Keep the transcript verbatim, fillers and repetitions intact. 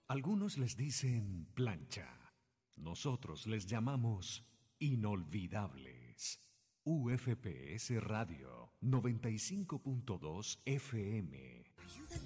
Algunos les dicen plancha. Nosotros les llamamos inolvidables. U F P S Radio noventa y cinco punto dos F M. Ayúdame.